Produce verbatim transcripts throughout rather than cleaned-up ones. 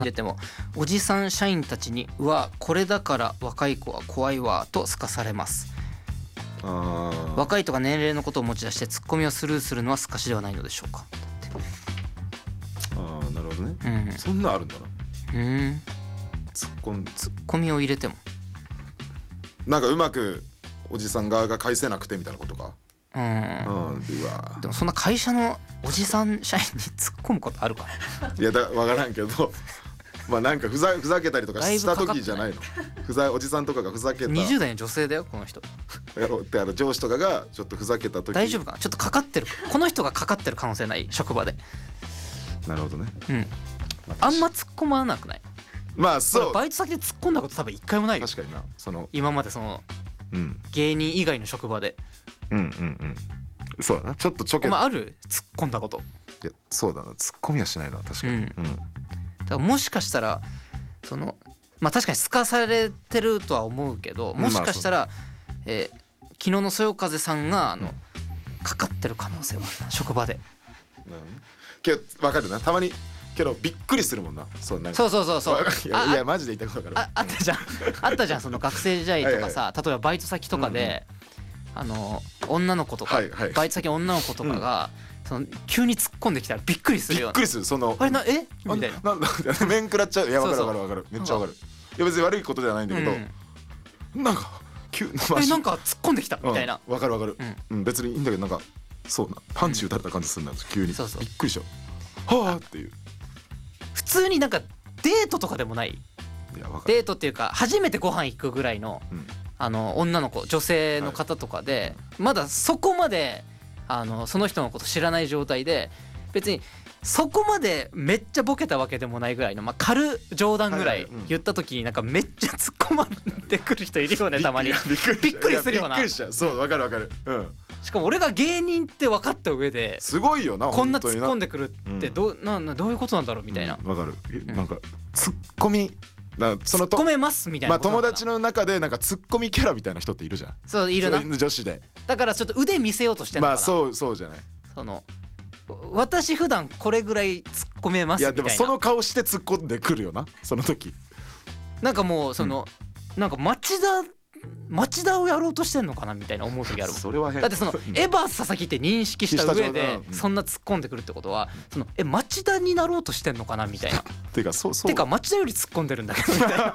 出てもおじさん社員たちにうわこれだから若い子は怖いわとすかされます。 あ若いとか年齢のことを持ち出してツッコミをスルーするのはすかしではないのでしょうか。 あーなるほどね、 うん、 そんなあるんだな。 うんツッコんツッコミを入れてもなんかうまくおじさん側が返せなくてみたいなことか。 うん、 うん、うわでもそんな会社のおじさん社員に突っ込むことあるかな。 いやだ分からんけどまあなんかふざふざけたりとかした時じゃないの。ふざおじさんとかがふざけたにじゅう代の女性だよこの人。 やろうってあの上司とかがちょっとふざけた時大丈夫かな。ちょっとかかってるこの人がかかってる可能性ない職場で。 なるほどね。 うんあんま突っ込まなくない。 まあそうバイト先で突っ込んだこと多分一回もないよ。 確かになその今までそのうん芸人以外の職場で。 うんうんうんそうだなちょっとちょけお前ある突っ込んだこと。 いやそうだなツッコミはしないな確かに、 ううんんだからもしかしたらそのまあ確かにすかされてるとは思うけどもしかしたら、えー昨日のそよ風さんがあのかかってる可能性はあるな職場で。 うんけど分かるなたまにけどびっくりするもんな。そうなんかそうそうそうそういやいやマジで言いたいこと分かる。 ああったじゃんあったじゃんその学生時代とかさ例えばバイト先とかで、あの女の子とか、 はいはいバイト先の女の子とかが、その急に突っ込んできたらびっくりするような。 びっくりするそのあれなえみたいな。 なんだ面食らっちゃう。いや分かるそうそう分かる分かるめっちゃ分かる。いや別に悪いことではないんだけど、 うんなんか急えなんか突っ込んできたみたいな。 分かる分かる、 うんうん、別にいいんだけどなんかそうなパンチ打たれた感じするんだ急に。 そうそうびっくりしちゃうはあっていう。 普通になんかデートとかでもない。 いや分かる。 デートっていうか初めてご飯行くぐらいの、 うんあの女の子女性の方とかで、まだそこまであのその人のこと知らない状態で別にそこまでめっちゃボケたわけでもないぐらいの、まあ、軽冗談ぐらい言った時になんかめっちゃ突っ込まれてくる人いるよねたまに。 びっくりびっくりするよな。 びっくりしちゃう。そう分かる分かる。うんしかも俺が芸人って分かった上ですごいよなこんな突っ本当にな込んでくるってどう、ななどういうことなんだろうみたいな。 うんわかる。えんなんかツッコミなそのと突っ込めますみたいまあなことなのかな。 友達の中でなんかツッコミキャラみたいな人っているじゃん。 そういるな。 そういう女子で。 だからちょっと腕見せようとしてるのかな。 まあそうそうじゃない。 その私普段これぐらい突っ込めますいみたいな。 やでもその顔して突っ込んでくるよなその時。 なんかもうその、なんか町田町田をやろうとしてんのかなみたいな思う時あるもん。 それは変だってそのエヴァ佐々木って認識した上でした状態うんそんな突っ込んでくるってことはそのえ町田になろうとしてんのかなみたいな。 ていうかそうそうてか町田より突っ込んでるんだけどみたいな。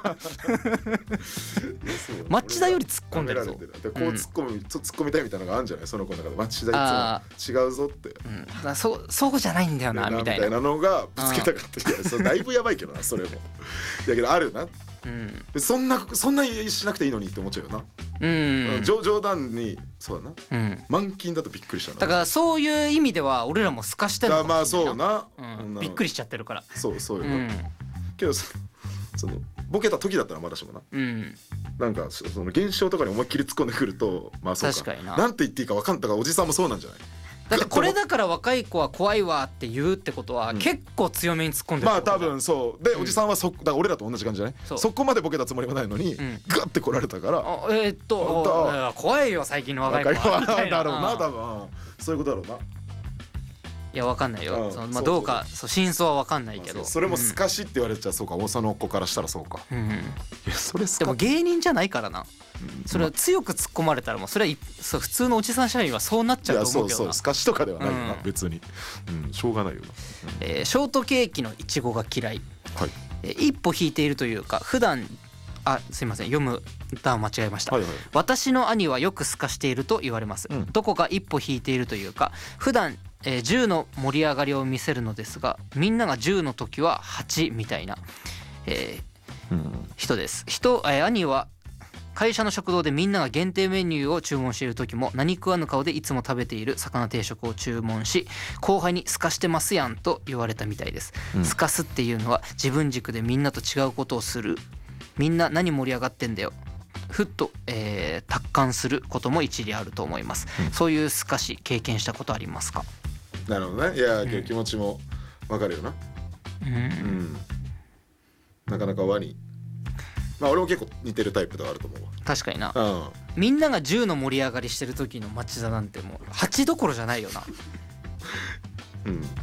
町田より突っ込んでるぞ。 でこう突っ込む、突っ込みたいみたいなのがあるんじゃないその子の中で町田あいつも違うぞってうん、だからそうそうじゃないんだよなみたいな。 のがぶつけたかった。いやそれだいぶやばいけどなそれも。だけどあるな。 うんでそんなそんなしなくていいのにって思っちゃうよな。 うん冗冗談にそうだな。 うん。 満勤だとびっくりしたな。 だからそういう意味では俺らも透かしてるのあまあかもしれないそうな。 うん、びっくりしちゃってるから。 そうそうよな。 うんけどそそのボケた時だったらまだしもな。 うんなんかそその現象とかに思いっきり突っ込んでくるとまあそうか。 確かにな。 なんて言っていいか分かんたからおじさんもそうなんじゃない。 だってこれだから若い子は怖いわって言うってことはうん結構強めに突っ込んでるまあ多ってことだよ。 分そうで、 うんおじさんはそだから俺らと同じ感じじゃない。 そそうこまでボケたつもりもないのに、 うんガッて来られたからあえーっとほんとおいや怖いよ最近の若い子若い子はみたな。 はいだろうなうん多分そういうことだろうな。 いやわかんないよ。 うんそのまあそうどうかそう真相はわかんないけど。 まあそうそれもすかしって言われちゃそうか、大佐の子からしたらそうか。 うんうんいやそれすかでも芸人じゃないからな。 うんそれは強く突っ込まれたらもうそれはいそう普通のおじさん社員はそうなっちゃういやと思けどなそううそうす。かしとかではないよな、 うん別に、うん、しょうがないよな、 えーショートケーキのいちごが嫌い。 はいえー一歩引いているというか普段あすいません読む段間違えました、 はいはい私の兄はよくすかしていると言われます、 うんどこか一歩引いているというか普段、えー、じゅうの盛り上がりを見せるのですがみんながじゅうの時ははちみたいな、えーうん人です人、えー兄は会社の食堂でみんなが限定メニューを注文している時も何食わぬ顔でいつも食べている魚定食を注文し後輩にすかしてますやんと言われたみたいです、 うんすかすっていうのは自分軸でみんなと違うことをするみんな何盛り上がってんだよふっと、えー、達観することも一理あると思います、 うんそういうすかし経験したことありますか？ なるほどね。いや、 うん気持ちもわかるよな。 うん、 うんなかなか輪にまあ俺も結構似てるタイプではあると思う確かにな。 わ。 みんながじゅうの盛り上がりしてる時の町田なんてもうはちどころじゃないよな。 うんうん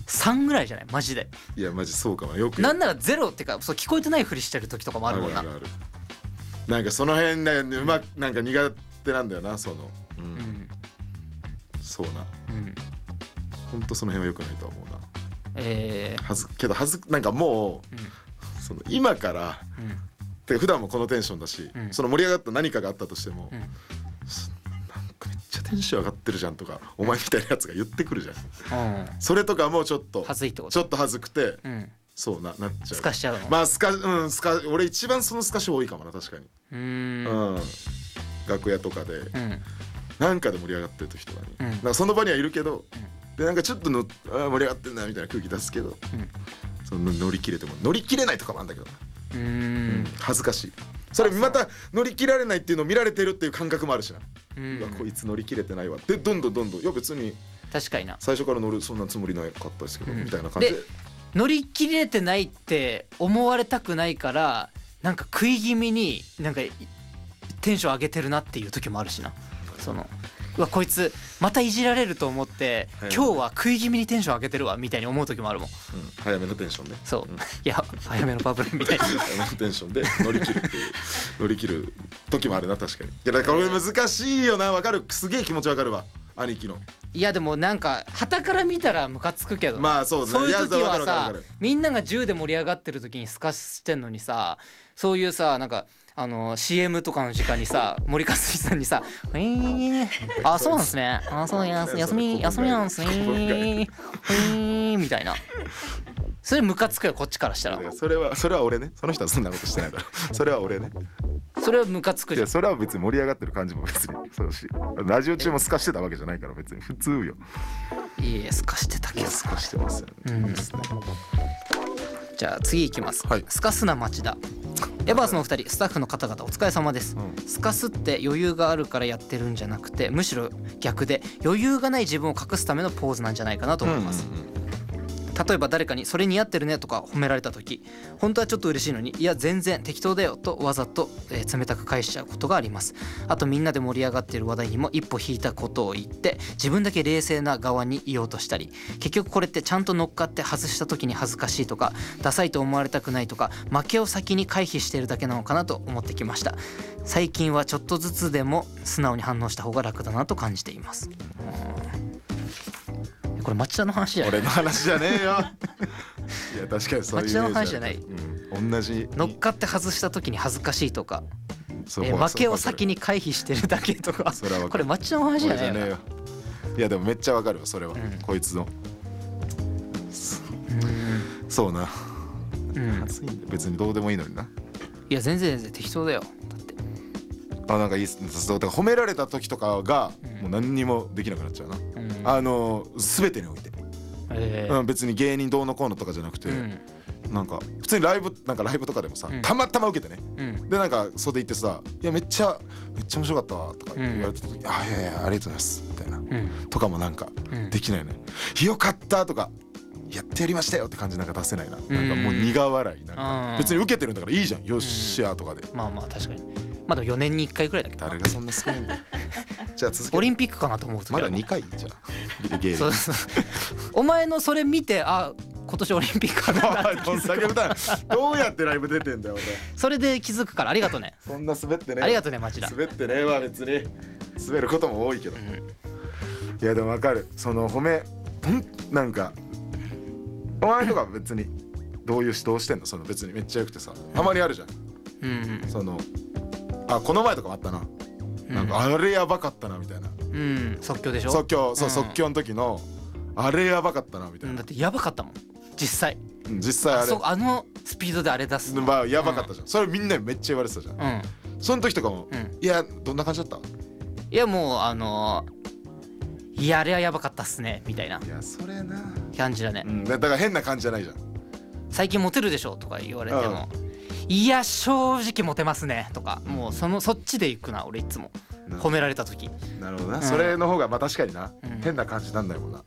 さんぐらいじゃないマジで。 いやマジそうかもよくなんならゼロってかそう聞こえてないふりしてる時とかもあるもんな。 あるあるある。なんかその辺ねうまくなんか苦手なんだよなその、うんうん、 そうな、 うん、 ほんとその辺は良くないと思うな。 えー、 はずけどはずなんかもう、 うんその今からうんてか普段もこのテンションだし、 うんその盛り上がった何かがあったとしても、 うんなんかめっちゃテンション上がってるじゃんとかお前みたいなやつが言ってくるじゃん、 うん、 それとかもちょっとはずいってこと。 ちょっとはずくて、 うん、 そうななっちゃうすかしちゃうの。 まあスカうんスカ俺一番そのスカシ多いかもな確かに。 うーんうん楽屋とかで、 うんなんかで盛り上がってる時とかに、 うんなんかその場にはいるけど、でなんかちょっとのあ盛り上がってんなみたいな空気出すけど、 うんその乗り切れても乗り切れないとかもあるんだけどな、 うーん恥ずかしい。それまた乗り切られないっていうのを見られてるっていう感覚もあるしな、 ううんわこいつ乗り切れてないわでどんどんどんどんいや別に確かにな。 最初から乗るそんなつもりなかったですけど、 うんみたいな感じでで乗り切れてないって思われたくないからなんか食い気味になんかテンション上げてるなっていう時もあるしな。そのうわこいつまたいじられると思って、 はい今日は食い気味にテンション上げてるわみたいに思う時もあるもん。 うん早めのテンションねそう、 んいや早めのバブルみたいな早めのテンションで乗り切るっていう乗り切る時もあるな確かに。いやだからこれ難しいよな。わかるすげえ気持ちわかるわ兄貴の。 いやでもなんか傍から見たらムカつくけど、 まあそうですね。 そういう時いやわかはさるわかるわかるみんなが銃で盛り上がってる時にスカしてんのにさ、そういうさなんかあの シーエム とかの時間にさ森和史さんにさ「えー、あそうなんですねあそうや休み休みなんですねえー」みたいな。それムカつくよこっちからしたら。 いやそれはそれは俺ね。その人はそんなことしてないだろそれは俺ね。 それはムカつくじゃん。 いやそれは別に盛り上がってる感じも別にそうしラジオ中もスカしてたわけじゃないから別に普通よ。 いいえスカしてたけど。 スカしてますよね、 うんですね。 じゃあ次いきます、 はいスカスな町田。エバースのお二人スタッフの方々お疲れ様です、 うんスカスって余裕があるからやってるんじゃなくてむしろ逆で余裕がない自分を隠すためのポーズなんじゃないかなと思います、 うんうんうん例えば誰かにそれ似合ってるねとか褒められた時本当はちょっと嬉しいのにいや全然適当だよとわざと、えー冷たく返しちゃうことがあります。あとみんなで盛り上がっている話題にも一歩引いたことを言って自分だけ冷静な側にいようとしたり、結局これってちゃんと乗っかって外した時に恥ずかしいとかダサいと思われたくないとか負けを先に回避しているだけなのかなと思ってきました。最近はちょっとずつでも素直に反応した方が楽だなと感じています。これ町田の話じゃない。 俺の話じゃねえよいや確かにそういうイメージある町田の話じゃない、 うん、同じ乗っかって外した時に恥ずかしいとか、 そうえー負けをそう先に回避してるだけとかそれはわかるこれ町田の話じゃないよな。 俺じゃねえよ。いやでもめっちゃわかるわそれは、 うんこいつのうんそうな、 うん熱いんだ別にどうでもいいのにな。 いや全然全然適当だよ。だってあなんかいいっすね。そうだから褒められた時とかがうんもう何にもできなくなっちゃうな、 うんあの全てにおいて、 えーうん、別に芸人どうのこうのとかじゃなくて、 うんなんか普通にライブなんかライブとかでもさ、 うんたまたま受けてねうんでなんか袖行ってさ「いやめっちゃめっちゃ面白かったわ」とか言われてた時に「あいやいやありがとうございます」みたいなうんとかもなんかうんできないね。よかったとかやってやりましたよって感じなんか出せないな。なんかもう苦笑いなんあかー別に受けてるんだからいいじゃんよっしゃとかで。 まあまあ確かにまだよねんにいっかいくらいだけどな誰がそんな少ないんだよ。じゃあ続けオリンピックかなと思う時まだあるにかいじゃあゲーム。 そうそうお前のそれ見てあ今年オリンピックあるんだって気どんだけづく歌うどうやってライブ出てんだよ俺。 それで気づくからありがとうね。 そんな滑ってねありがとうね町田。 滑ってねえわ別に滑ることも多いけど、 うんいやでもわかるその褒めほんなんかお前とか別にどういう人をしてんのその別にめっちゃよくてさたまにあるじゃん、 うんそのあこの前とかもあったな、 うんなんかあれやばかったなみたいなうん即興でしょ。 即興そう、 うん即興の時のあれやばかったなみたいな、 うんだってやばかったもん実際。 うん実際あれあそうあのスピードであれ出すの。 まあやばかったじゃん、それみんなにめっちゃ言われてたじゃん、 うんその時とかも、 うんいやどんな感じだったいやもうあのー、いやあれはやばかったっすねみたいないやそれな、 感じだね、 うん、だだから変な感じじゃないじゃん。 最近モテるでしょとか言われても、いや正直モテますねとかもうそのそっちで行くな俺いつもな褒められた時。 なるほどな、 うんそれの方がまあ確かにな、 うん変な感じなんないもんな。